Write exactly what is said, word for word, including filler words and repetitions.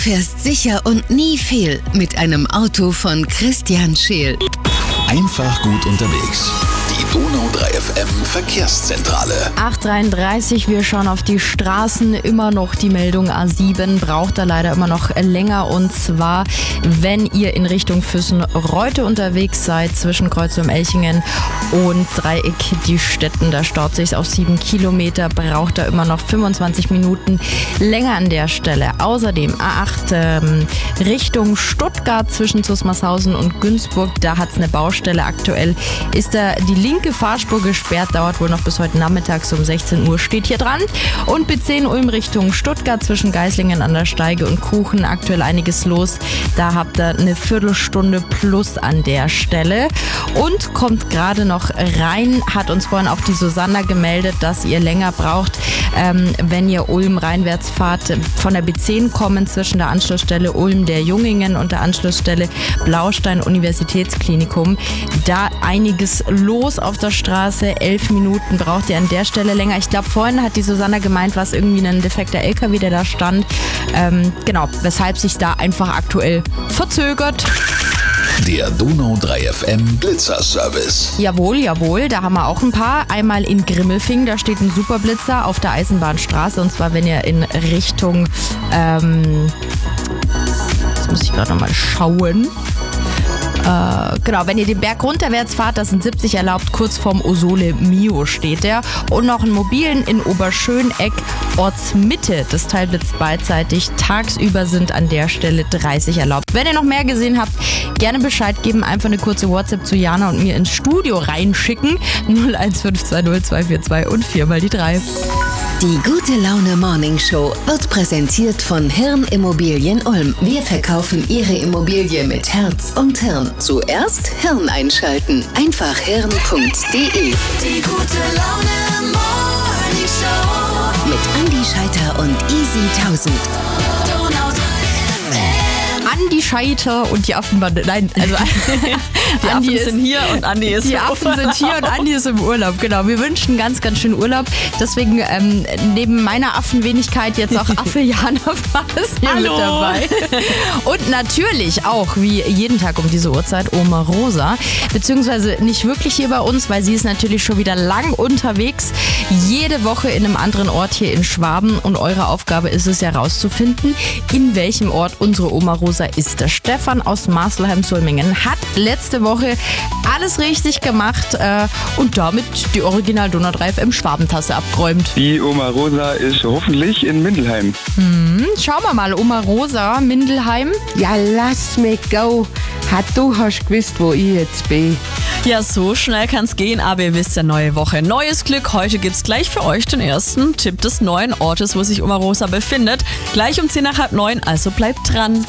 Fährst sicher und nie fehl mit einem Auto von Christian Scheel. Einfach gut unterwegs. Die Donau drei F M Verkehrszentrale. acht Uhr dreiunddreißig, wir schauen auf die Straßen. Immer noch die Meldung A sieben, braucht da leider immer noch länger. Und zwar, wenn ihr in Richtung Füssen-Reute unterwegs seid, zwischen Kreuzum-Elchingen und Dreieck die Städten, da staut sich auf sieben Kilometer, braucht da immer noch fünfundzwanzig Minuten länger an der Stelle. Außerdem A acht ähm, Richtung Stuttgart zwischen Zusmarshausen und Günzburg, da hat es eine Baustelle. Aktuell ist da die linke Fahrspur gesperrt, dauert wohl noch bis heute nachmittags um sechzehn Uhr, steht hier dran. Und B zehn Ulm Richtung Stuttgart zwischen Geislingen an der Steige und Kuchen, aktuell einiges los. Da habt ihr eine Viertelstunde plus an der Stelle. Und kommt gerade noch rein, hat uns vorhin auch die Susanna gemeldet, dass ihr länger braucht, ähm, wenn ihr Ulm reinwärts fahrt, von der B zehn kommen zwischen der Anschlussstelle Ulm der Jungingen und der Anschlussstelle Blaustein Universitätsklinikum. Da einiges los auf der Straße. Elf Minuten braucht ihr an der Stelle länger. Ich glaube, vorhin hat die Susanna gemeint, was irgendwie ein defekter L K W, der da stand. Ähm, genau, weshalb sich da einfach aktuell verzögert. Der Donau drei F M Blitzerservice. Jawohl, jawohl, da haben wir auch ein paar. Einmal in Grimmelfing, da steht ein Superblitzer auf der Eisenbahnstraße. Und zwar, wenn ihr in Richtung, ähm, jetzt muss ich gerade nochmal schauen. Äh, genau, wenn ihr den Berg runterwärts fahrt, das sind siebzig erlaubt, kurz vorm Osole Mio steht der. Und noch einen mobilen in Oberschöneck, Ortsmitte. Das Teil blitzt beidseitig. Tagsüber sind an der Stelle dreißig erlaubt. Wenn ihr noch mehr gesehen habt, gerne Bescheid geben. Einfach eine kurze WhatsApp zu Jana und mir ins Studio reinschicken. null eins fünf zwei null zwei vier zwei und vier mal die drei. Die gute Laune Morning Show wird präsentiert von Hirn Immobilien Ulm. Wir verkaufen Ihre Immobilie mit Herz und Hirn. Zuerst Hirn einschalten. Einfach hirn punkt de. Die gute Laune Morning Show. Mit Andi Scheiter und Easy tausend. Donau drei F M. Andi Scheiter und die Affenbande. Nein, also die Affen sind hier und Andi ist Die Affen sind hier und Andi ist im Urlaub. Genau, wir wünschen ganz, ganz schönen Urlaub. Deswegen ähm, neben meiner Affenwenigkeit jetzt auch Affe Jana Fass hier Hallo. mit dabei. Und natürlich auch, wie jeden Tag um diese Uhrzeit, Oma Rosa. Beziehungsweise nicht wirklich hier bei uns, weil sie ist natürlich schon wieder lang unterwegs. Jede Woche in einem anderen Ort hier in Schwaben. Und eure Aufgabe ist es ja rauszufinden, in welchem Ort unsere Oma Rosa ist. Der Stefan aus Marselheim-Sulmingen hat letzte Woche alles richtig gemacht äh, und damit die Original Donau drei F M Schwabentasse abgeräumt. Die Oma Rosa ist hoffentlich in Mindelheim. Hm, schauen wir mal, Oma Rosa, Mindelheim. Ja, lass mich go. Hat du hast gewusst, wo ich jetzt bin. Ja, so schnell kann's gehen, aber ihr wisst ja, neue Woche, neues Glück. Heute gibt's gleich für euch den ersten Tipp des neuen Ortes, wo sich Oma Rosa befindet. Gleich um zehn nach halb neun, also bleibt dran.